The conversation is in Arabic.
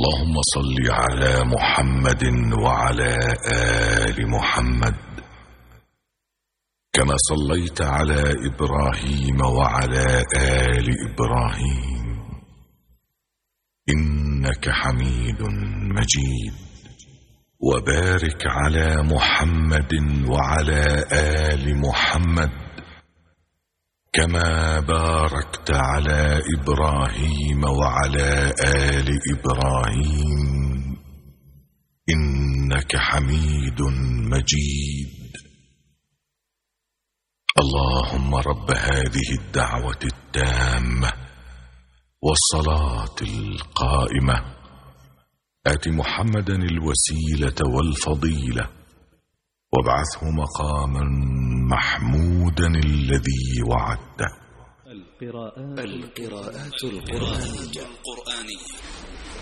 اللهم صل على محمد وعلى آل محمد كما صليت على إبراهيم وعلى آل إبراهيم إنك حميد مجيد. وبارك على محمد وعلى آل محمد كما باركت على إبراهيم وعلى آل إبراهيم إنك حميد مجيد. اللهم رب هذه الدعوة التامة والصلاة القائمة آت محمدا الوسيلة والفضيلة وابعثه مقاما محمودا الذي وعدته. القراءات القرآنية